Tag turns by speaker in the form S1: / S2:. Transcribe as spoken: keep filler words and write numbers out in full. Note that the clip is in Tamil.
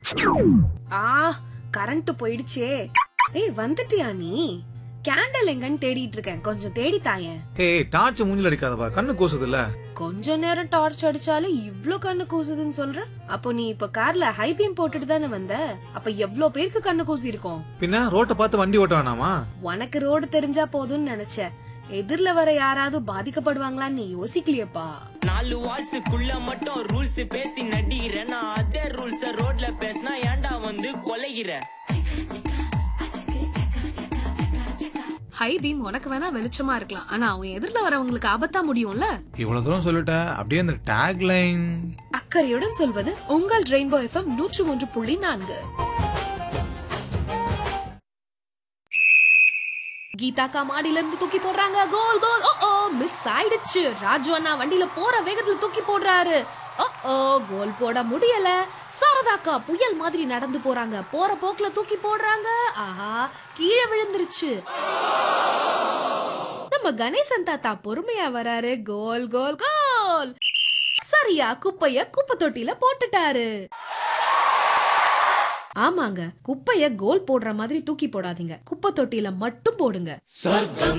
S1: ஆ கரண்ட் போயிடுச்சே. ஏய் வந்துட்டியா நீ? கேண்டல் எங்கன்னு தேடிட்டு இருக்கேன், கொஞ்சம் தேடி தாயேன்.
S2: ஏய் டார்ச் மூஞ்சில அடிக்காதப்பா, கண்ணு கூசுதுல்ல.
S1: கொஞ்ச நேரம் டார்ச் அடிச்சாலும் இவ்ளோ கண்ணு கூசுதுன்னு சொல்ற? அப்போ நீ இப்ப கார்ல ஹை பீம் போட்டுட்டு தானே வந்த? அப்ப எவ்ளோ பேருக்கு கண்ணு கூசி இருக்கும்?
S2: பின்ன ரோட்டை பார்த்து வண்டி ஓட்ட வேணாமா?
S1: உனக்கு ரோடு தெரிஞ்சா போதும்னு நினைச்ச, எதிர்ல வர யாராவது பாதிக்கப்படுவாங்களான்னு நீ யோசிக்கலையப்பா.
S3: நாலு வால்ஸுக்குள்ள மட்டும் ரூல்ஸ் பேசி நடிகிற, நான் அதே ரூல்ஸ் ரோட்ல பேசினா ஏன்டா வந்து கொலைகிற?
S1: ஹை பீம் உனக்கு வேணா வெளிச்சமா இருக்கலாம், ஆனா அவன் எதிர்ல வரவங்களுக்கு ஆபத்தா முடியும்ல.
S2: இவ்வளவு தூரம் சொல்லிட்ட, அப்படியே அந்த டேக் லைன்.
S1: அக்கறையுடன் சொல்வது உங்கள் ரெயின்போ எஃப்எம் நூற்று ஒன்று புள்ளி நான்கு. கீதாக்கா மாடியில இருந்து தூக்கி போடுறாங்க, கோல் கோல். ஓ ஓ மிஸ் ஆயிடுச்சு. ராஜு அண்ணா வண்டியில போற வேகத்துல தூக்கி போடுறாரு. ஓ ஓ கோல் போட முடியல. சாரதாக்கா புயல் மாதிரி நடந்து போறாங்க, போற போக்குல தூக்கி போடுறாங்க. ஆஹா கீழே விழுந்துருச்சு. நம்ம கணேசன் தாத்தா பொறுமையா வராரு, கோல் கோல் கோல். சரியா குப்பைய குப்பை தொட்டில போட்டுட்டாரு. ஆமாங்க, குப்பைய கோல் போடுற மாதிரி தூக்கி போடாதீங்க, குப்பை தொட்டில மட்டும் போடுங்க.